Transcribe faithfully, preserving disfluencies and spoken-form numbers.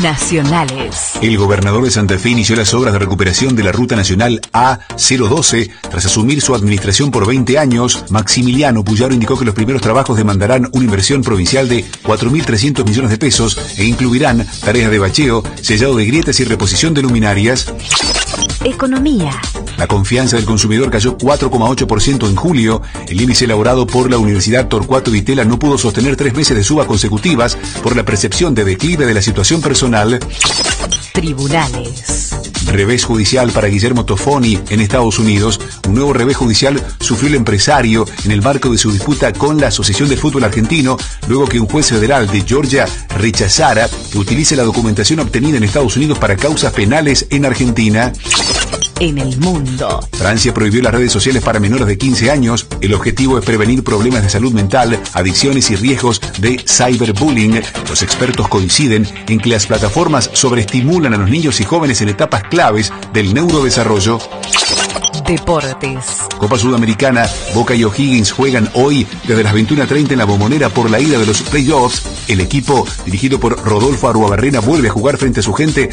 Nacionales. El gobernador de Santa Fe inició las obras de recuperación de la Ruta Nacional A cero doce tras asumir su administración por veinte años. Maximiliano Puyaro indicó que los primeros trabajos demandarán una inversión provincial de cuatro mil trescientos millones de pesos e incluirán tareas de bacheo, sellado de grietas y reposición de luminarias. Economía. La confianza del consumidor cayó cuatro coma ocho por ciento en julio. El índice elaborado por la Universidad Torcuato Di Tella no pudo sostener tres meses de suba consecutivas por la percepción de declive de la situación personal. Tribunales. Revés judicial para Guillermo Tofoni en Estados Unidos. Un nuevo revés judicial sufrió el empresario en el marco de su disputa con la Asociación del Fútbol Argentino, luego que un juez federal de Georgia rechazara que utilice la documentación obtenida en Estados Unidos para causas penales en Argentina. En el mundo. Francia prohibió las redes sociales para menores de quince años. El objetivo es prevenir problemas de salud mental, adicciones y riesgos de cyberbullying. Los expertos coinciden en que las plataformas sobreestimulan a los niños y jóvenes en etapas claves del neurodesarrollo. Deportes. Copa Sudamericana, Boca y O'Higgins juegan hoy desde las veintiuna treinta en la Bombonera por la ida de los playoffs. El equipo, dirigido por Rodolfo Arruabarrena, vuelve a jugar frente a su gente